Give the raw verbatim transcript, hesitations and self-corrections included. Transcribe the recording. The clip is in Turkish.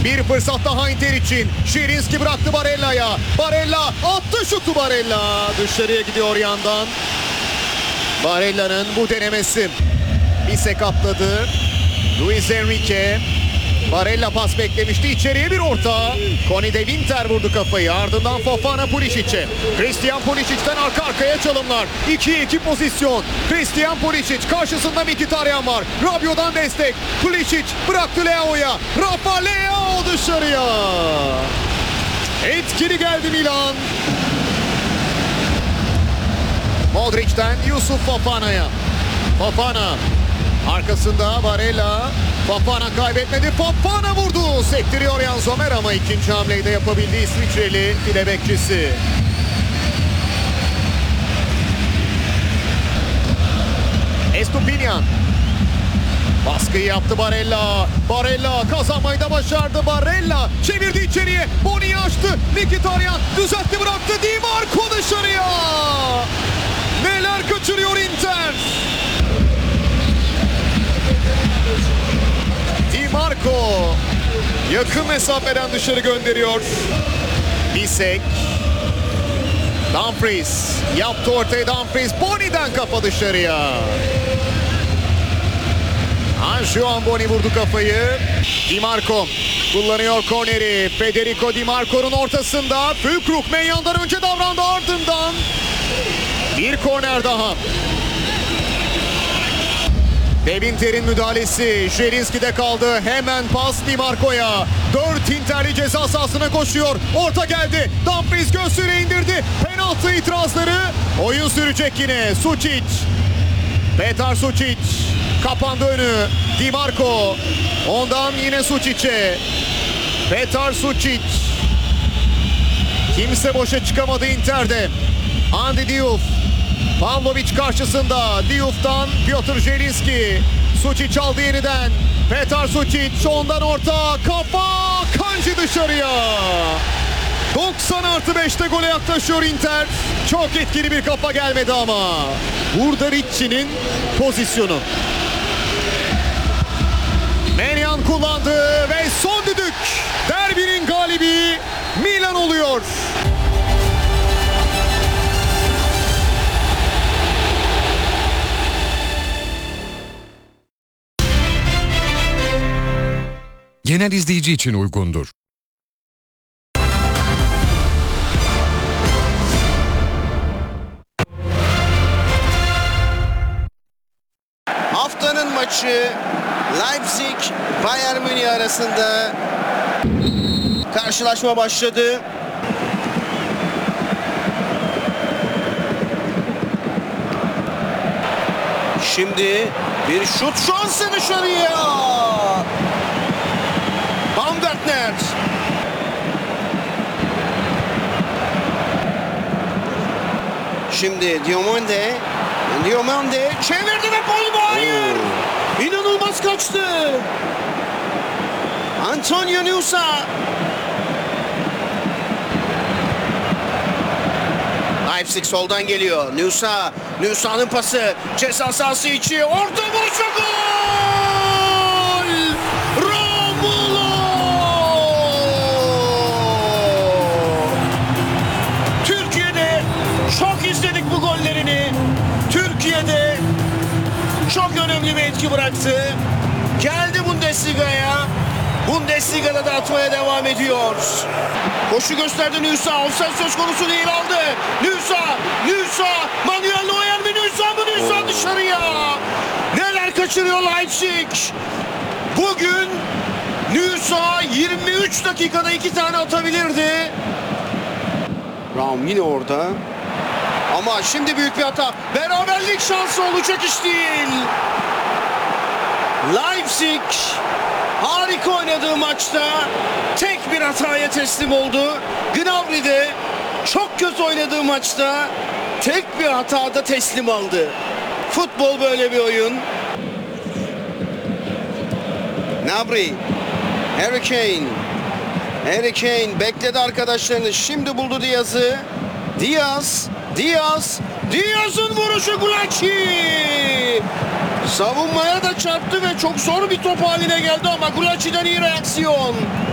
Bir fırsat daha Inter için. Şirinski bıraktı Barella'ya. Barella attı şutu Barella. Dışarıya gidiyor yandan. Barella'nın bu denemesi. Bisek atladı. Luis Enrique. Barella pas beklemişti. İçeriye bir orta. Koni de Winter vurdu kafayı. Ardından Fofana Pulisic'e. Christian Pulisic'ten arka arkaya çalımlar. ikiye iki pozisyon. Christian Pulisic karşısında Mkhitaryan var. Rabiot'dan destek. Pulisic bıraktı Leao'ya. Rafa Leao dışarıya. Etkili geldi Milan. Modric'ten Yusuf Fofana'ya. Fofana. Arkasında Barella. Fofana kaybetmedi. Fofana vurdu. Sektiriyor Yan Sommer ama ikinci hamleyi de yapabildi İsviçreli file bekçisi. Estupinian. Baskıyı yaptı Barella. Barella kazanmayı da başardı. Barella çevirdi içeriye. Boni'yi açtı. Mkhitaryan düzeltti bıraktı. Di Marco dışarıya. Neler kaçırıyor Inter. Di Marco yakın mesafeden dışarı gönderiyor. Bisek. Dumfries yaptı ortaya. Dumfries Boni'den kafa dışarıya. Anjuan Boni vurdu kafayı. Di Marco kullanıyor korneri. Federico Di Marco'nun ortasında. Füllkrug Meyan'dan önce davrandı, ardından bir korner daha. Devinter'in müdahalesi. Şirinski'de kaldı. Hemen pas Di Marco'ya. Dört Inter'li ceza sahasına koşuyor. Orta geldi. Dumfries göğsüne indirdi. Penaltı itirazları. Oyun sürecek yine. Sučić. Petar Sučić. Kapandı önü. Di Marco. Ondan yine Sučić'e. Petar Sučić. Kimse boşa çıkamadı Inter'de. Andy Diouf. Pavlovic karşısında. Diouf'tan Piotr Zielinski. Sučić aldı yeniden. Petar Sučić ondan orta. Kafa. Kanji dışarıya. doksan artı beşte gole yaklaşıyor Inter. Çok etkili bir kafa gelmedi ama. Burada Ricci'nin pozisyonu. Maignan kullandı ve son düdük. Derbinin galibi Milan oluyor. Genel izleyici için uygundur. Haftanın maçı Leipzig Bayern Münih arasında karşılaşma başladı. Şimdi bir şut şansı dışarıya. Baumgartner. Şimdi Diomande. Diomande çevirdi ve gol var. Hayır. İnanılmaz kaçtı. Antonio Nusa. Leipzig soldan geliyor. Nusa. Nusa'nın pası. Ceza sahası içi. Orta vuruş ve gol! Romulo! Türkiye'de çok izledik bu gollerini. Türkiye'de çok önemli bir etki bıraktı. Geldi Bundesliga'ya. Bundesliga'da da atmaya devam ediyor. Koşu gösterdi Nusa. Offside söz konusu değil, aldı. Nusa, Nusa, Manuel Neuer mi Nusa mı Nusa dışarıya. Neler kaçırıyor Leipzig. Bugün Nusa yirmi üç dakikada iki tane atabilirdi. Raum yine orada. Ama şimdi büyük bir hata. Beraberlik şansı olacak iş değil. Leipzig harika oynadığı maçta tek bir hataya teslim oldu. Gnabry de çok kötü oynadığı maçta tek bir hatada teslim aldı. Futbol böyle bir oyun. Gnabry, Harry Kane. Harry Kane bekledi arkadaşlarını. Şimdi buldu Diaz'ı. Diaz, Diaz, Diaz'ın vuruşu Gulacsi. Savunmaya da çarptı ve çok zor bir top haline geldi ama Gulacsi'den iyi reaksiyon.